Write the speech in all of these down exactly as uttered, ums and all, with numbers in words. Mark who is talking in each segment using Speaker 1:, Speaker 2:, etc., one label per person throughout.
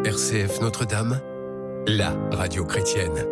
Speaker 1: R C F Notre-Dame, la radio chrétienne.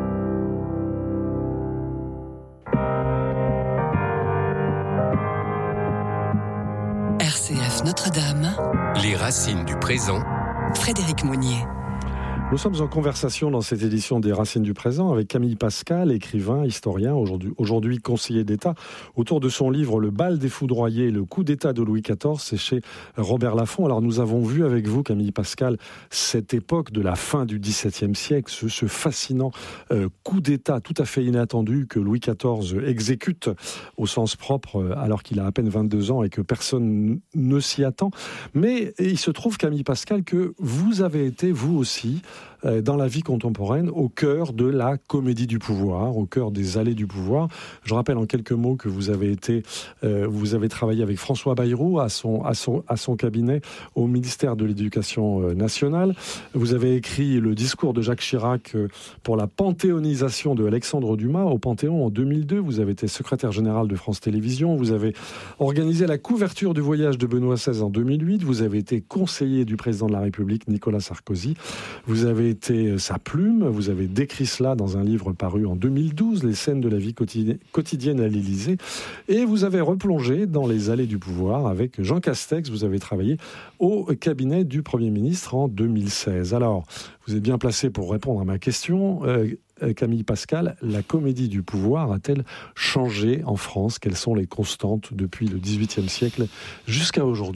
Speaker 2: R C F Notre-Dame,
Speaker 1: les racines du présent.
Speaker 2: Frédéric Monnier.
Speaker 3: Nous sommes en conversation dans cette édition des Racines du présent avec Camille Pascal, écrivain, historien, aujourd'hui, aujourd'hui conseiller d'État, autour de son livre « Le bal des foudroyés, le coup d'État de Louis quatorze », c'est chez Robert Laffont. Alors nous avons vu avec vous, Camille Pascal, cette époque de la fin du dix-septième siècle, ce, ce fascinant euh, coup d'État tout à fait inattendu que Louis quatorze exécute au sens propre alors qu'il a à peine vingt-deux ans et que personne ne s'y attend. Mais il se trouve, Camille Pascal, que vous avez été, vous aussi, dans la vie contemporaine, au cœur de la comédie du pouvoir, au cœur des allées du pouvoir. Je rappelle en quelques mots que vous avez été, euh, vous avez travaillé avec François Bayrou à son, à son, à son cabinet au ministère de l'Éducation nationale. Vous avez écrit le discours de Jacques Chirac pour la panthéonisation de Alexandre Dumas au Panthéon en deux mille deux. Vous avez été secrétaire général de France Télévisions. Vous avez organisé la couverture du voyage de Benoît seize en deux mille huit. Vous avez été conseiller du président de la République, Nicolas Sarkozy. Vous avez été sa plume, vous avez décrit cela dans un livre paru en deux mille douze, Les scènes de la vie quotidienne à l'Élysée, et vous avez replongé dans les allées du pouvoir avec Jean Castex. Vous avez travaillé au cabinet du Premier ministre en deux mille seize. Alors, vous êtes bien placé pour répondre à ma question. Euh, Camille Pascal, la comédie du pouvoir a-t-elle changé en France ? Quelles sont les constantes depuis le dix-huitième siècle jusqu'à aujourd'hui ?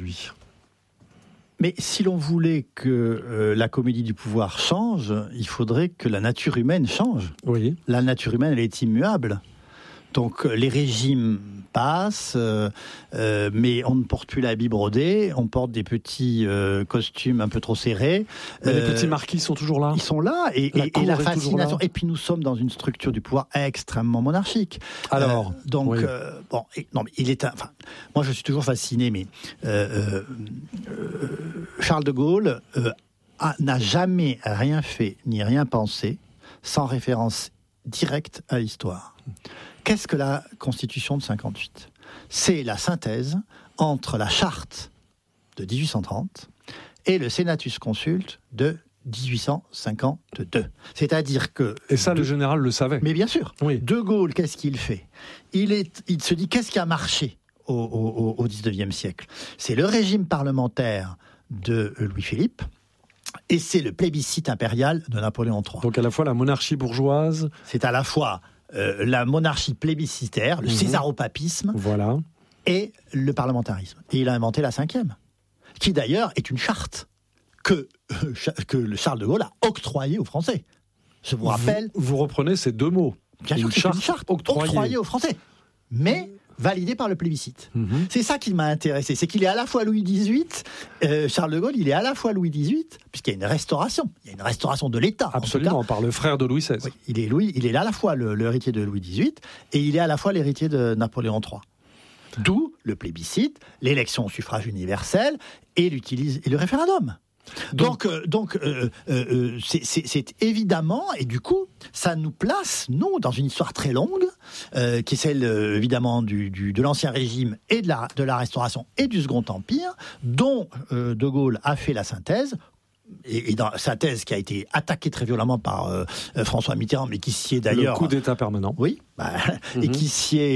Speaker 4: Mais si l'on voulait que euh, la comédie du pouvoir change, il faudrait que la nature humaine change.
Speaker 3: Oui.
Speaker 4: La nature humaine, elle est immuable. Donc les régimes passent, euh, euh, mais on ne porte plus l'habit brodé, on porte des petits euh, costumes un peu trop serrés.
Speaker 3: Mais
Speaker 4: euh,
Speaker 3: les petits marquis sont toujours là.
Speaker 4: Ils sont là, et la, et, et la fascination. Et puis nous sommes dans une structure du pouvoir extrêmement monarchique.
Speaker 3: Alors,
Speaker 4: euh, donc
Speaker 3: oui.
Speaker 4: euh, bon, et, non, mais il est. Un, enfin, moi, je suis toujours fasciné, mais euh, euh, Charles de Gaulle euh, a, n'a jamais rien fait ni rien pensé sans référence directe à l'histoire. Qu'est-ce que la Constitution de cinquante-huit ? C'est la synthèse entre la charte de dix-huit cent trente et le Senatus Consulte de dix-huit cent cinquante-deux. C'est-à-dire que...
Speaker 3: Et ça,
Speaker 4: de...
Speaker 3: le général le savait.
Speaker 4: Mais bien sûr.
Speaker 3: Oui.
Speaker 4: De Gaulle, qu'est-ce qu'il fait ? il, est, il se dit, qu'est-ce qui a marché au, au, au dix-neuvième siècle ? C'est le régime parlementaire de Louis-Philippe, et c'est le plébiscite impérial de Napoléon trois.
Speaker 3: Donc à la fois la monarchie bourgeoise...
Speaker 4: C'est à la fois... Euh, la monarchie plébiscitaire, le mmh. césaropapisme,
Speaker 3: voilà.
Speaker 4: et le parlementarisme. Et il a inventé la cinquième, qui d'ailleurs est une charte que, euh, que le Charles de Gaulle a octroyée aux Français. Je vous rappelle...
Speaker 3: Vous, vous reprenez ces deux mots.
Speaker 4: Bien sûr, c'est une charte octroyée. octroyée aux Français, mais validée par le plébiscite. Mmh. C'est ça qui m'a intéressé, c'est qu'il est à la fois Louis dix-huit, euh, Charles de Gaulle, il est à la fois Louis dix-huit, puisqu'il y a une restauration, il y a une restauration de l'État.
Speaker 3: Absolument,
Speaker 4: en tout cas.
Speaker 3: Par le frère de Louis seize.
Speaker 4: Oui, il est Louis, il est à la fois le, l'héritier de Louis dix-huit et il est à la fois l'héritier de Napoléon trois. D'où le plébiscite, l'élection au suffrage universel et, l'utilise, et le référendum. Donc, donc, euh, donc euh, euh, c'est, c'est, c'est évidemment, et du coup, ça nous place, nous, dans une histoire très longue, euh, qui est celle, euh, évidemment, du, du, de l'Ancien Régime et de la, de la Restauration et du Second Empire, dont euh, De Gaulle a fait la synthèse, et, et dans sa thèse qui a été attaquée très violemment par euh, François Mitterrand, mais qui sied d'ailleurs...
Speaker 3: Le coup d'État permanent.
Speaker 4: Oui, bah, mm-hmm. et qui sied